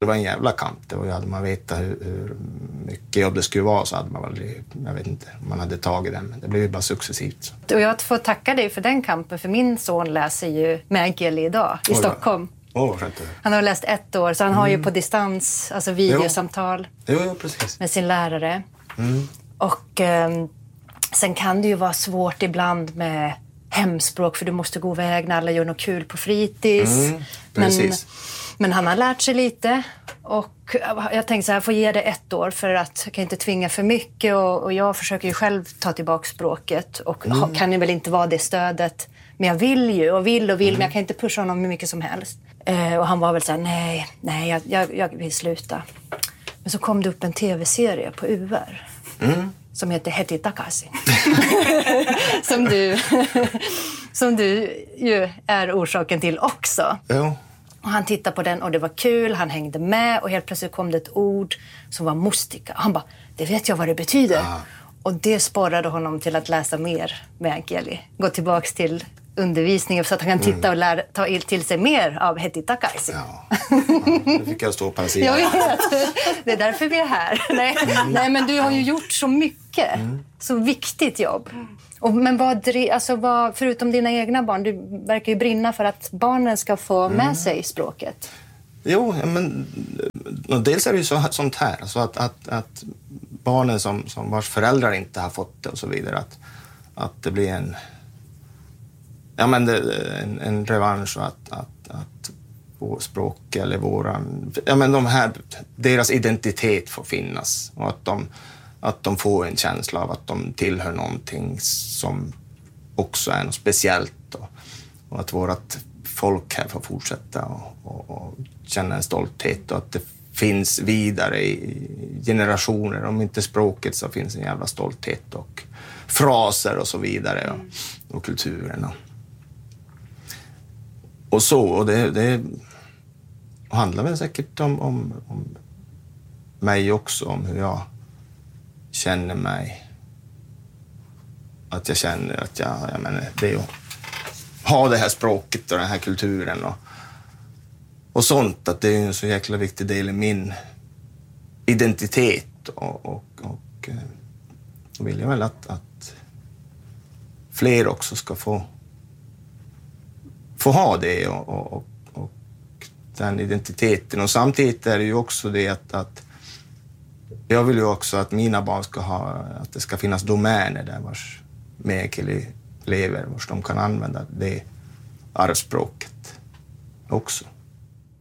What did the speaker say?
Det var en jävla kamp. Det var ju, hade man vetat hur mycket jobb det skulle vara så hade man väl, jag vet inte om man hade tagit den, men det blev ju bara successivt. Och jag får tacka dig för den kampen, för min son läser ju Mäkeli idag i Stockholm. Han har läst 1 år, så han har ju på distans, alltså videosamtal precis. med sin lärare. Och sen kan det ju vara svårt ibland med hemspråk, för du måste gå iväg när alla gör något kul på fritids. Men han har lärt sig lite, och jag tänkte så här, får ge det 1 år för att jag kan inte tvinga för mycket, och jag försöker ju själv ta tillbaka språket och kan ju väl inte vara det stödet, men jag vill ju och vill men jag kan inte pusha honom hur mycket som helst. Och han var väl så här, nej jag vill sluta. Men så kom det upp en tv-serie på UR som heter Heti Takaisin. som du ju är orsaken till också. Ja. Och han tittade på den och det var kul, han hängde med, och helt plötsligt kom det ett ord som var mustika. Han bara, det vet jag vad det betyder. Och det sporrade honom till att läsa mer Mäkeli. Gå tillbaks till undervisningen så att han kan titta och ta till sig mer av Heti Takaisin. Ja, det fick jag stå på en sida. Jag vet, det är därför vi är här. Nej, men du har ju gjort så mycket, så viktigt jobb. Men vad, förutom dina egna barn, du verkar ju brinna för att barnen ska få med sig språket. Jo, men dels är det ju sånt här, alltså att barnen som vars föräldrar inte har fått det och så vidare, att det blir en revansch, och att vår språk eller deras identitet får finnas, och att de får en känsla av att de tillhör någonting som också är något speciellt, och att vårt folk här får fortsätta och känna en stolthet, och att det finns vidare i generationer. Om inte språket så finns en jävla stolthet och fraser och så vidare, och kulturerna. Och det handlar väl säkert om mig också, om hur jag känner mig. Att jag känner att jag menar, det är att ha det här språket och den här kulturen och sånt, att det är en så jäkla viktig del i min identitet, och vill jag väl att fler också ska få ha det och den identiteten. Och samtidigt är det ju också det att jag vill ju också att mina barn ska ha, att det ska finnas domäner där vars Mäkeli lever, vars de kan använda det arvspråket också.